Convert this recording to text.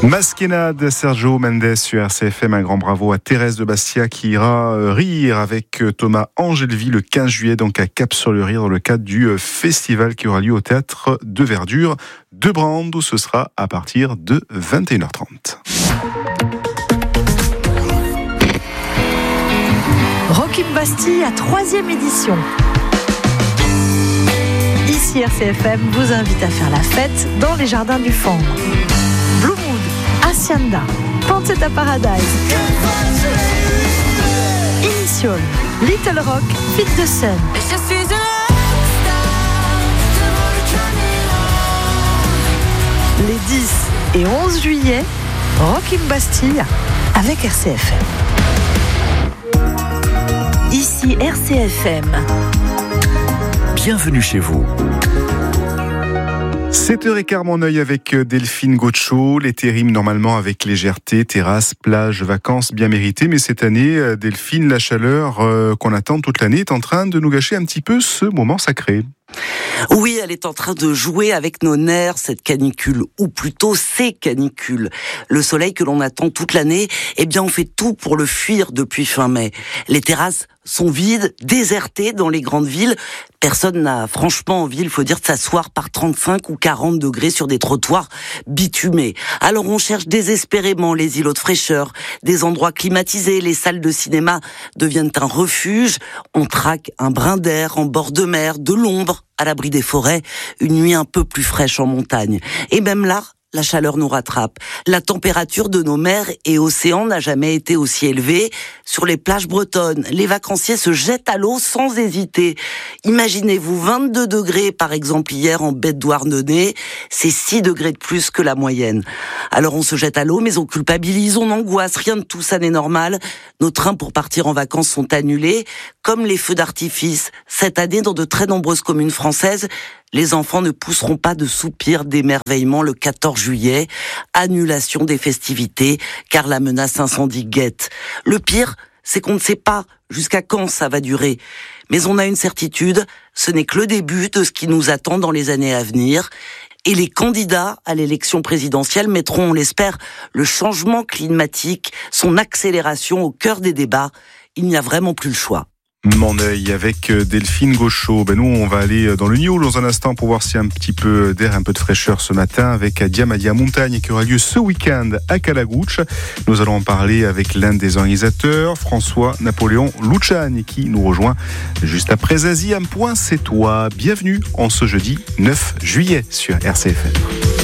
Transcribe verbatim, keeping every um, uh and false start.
Masquena de Sergio Mendes sur R C F M. Un grand bravo à Thérèse de Bastia qui ira rire avec Thomas Angelvy le quinze juillet, donc à Cap-sur-le-Rire, dans le cadre du festival qui aura lieu au théâtre de Verdure de Brande, où ce sera à partir de vingt et une heures trente. Rock in Bastille à troisième édition. Ici R C F M vous invite à faire la fête dans les jardins du Fandre. Blue Mood, Hacienda, Pancetta Paradise, Initial, Little Rock, Fit the Sun. Les dix et onze juillet, Rock in Bastille avec R C F M. Ici R C F M. Bienvenue chez vous. sept heures quinze, mon œil avec Delphine Gaucho. L'été rime normalement avec légèreté, terrasse, plage, vacances bien méritées. Mais cette année, Delphine, la chaleur euh, qu'on attend toute l'année est en train de nous gâcher un petit peu ce moment sacré. Oui, elle est en train de jouer avec nos nerfs, cette canicule, ou plutôt ces canicules. Le soleil que l'on attend toute l'année, eh bien on fait tout pour le fuir depuis fin mai. Les terrasses sont vides, désertées dans les grandes villes. Personne n'a franchement envie, il faut dire, de s'asseoir par trente-cinq ou quarante degrés sur des trottoirs bitumés. Alors on cherche désespérément les îlots de fraîcheur, des endroits climatisés, les salles de cinéma deviennent un refuge. On traque un brin d'air en bord de mer, de l'ombre, à l'abri des forêts, une nuit un peu plus fraîche en montagne. Et même là, la chaleur nous rattrape. La température de nos mers et océans n'a jamais été aussi élevée. Sur les plages bretonnes, les vacanciers se jettent à l'eau sans hésiter. Imaginez-vous vingt-deux degrés par exemple hier en baie de Douarnenez, c'est six degrés de plus que la moyenne. Alors on se jette à l'eau mais on culpabilise, on angoisse, rien de tout ça n'est normal. Nos trains pour partir en vacances sont annulés, comme les feux d'artifice. Cette année, dans de très nombreuses communes françaises, les enfants ne pousseront pas de soupirs d'émerveillement le quatorze juillet. Annulation des festivités, car la menace incendie guette. Le pire, c'est qu'on ne sait pas jusqu'à quand ça va durer. Mais on a une certitude, ce n'est que le début de ce qui nous attend dans les années à venir. Et les candidats à l'élection présidentielle mettront, on l'espère, le changement climatique, son accélération au cœur des débats. Il n'y a vraiment plus le choix. Mon œil avec Delphine Gaucho. Ben nous, on va aller dans le Nioul dans un instant pour voir s'il y a un petit peu d'air, un peu de fraîcheur ce matin avec Adia Madia Montagne qui aura lieu ce week-end à Calagouche. Nous allons en parler avec l'un des organisateurs, François Napoléon Luciani, qui nous rejoint juste après Zazie. Un point, c'est toi. Bienvenue en ce jeudi neuf juillet sur R C F M.